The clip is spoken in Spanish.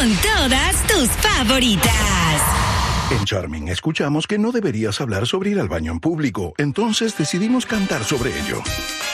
con todas tus favoritas. En Charming escuchamos que no deberías hablar sobre ir al baño en público, entonces decidimos cantar sobre ello.